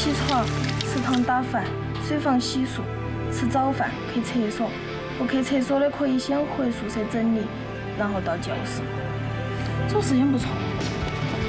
起床，食堂打饭，水房洗漱，吃早饭，去厕所。不去厕所的可以先回宿舍整理，然后到教室。这个时间不错。